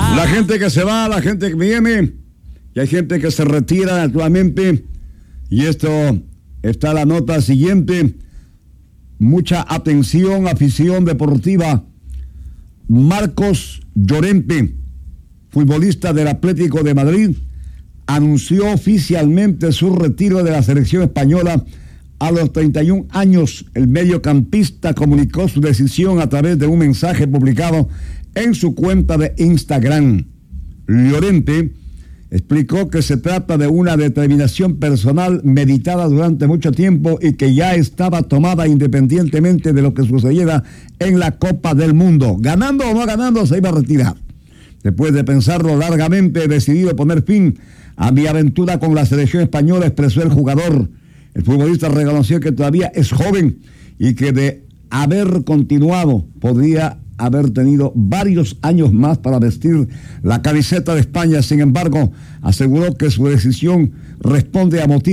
La gente que se va, la gente que viene, y hay gente que se retira naturalmente. Y esto está la nota siguiente. Mucha atención, afición deportiva. Marcos Llorente, futbolista del Atlético de Madrid, anunció oficialmente su retiro de la selección española a los 31 años. El mediocampista comunicó su decisión a través de un mensaje publicado en su cuenta de Instagram. Llorente explicó que se trata de una determinación personal meditada durante mucho tiempo y que ya estaba tomada independientemente de lo que sucediera en la Copa del Mundo. Ganando o no ganando, se iba a retirar. Después de pensarlo largamente, he decidido poner fin a mi aventura con la selección española, expresó el jugador. El futbolista reconoció que todavía es joven y que de haber continuado podría haber tenido varios años más para vestir la camiseta de España. Sin embargo, aseguró que su decisión responde a motivos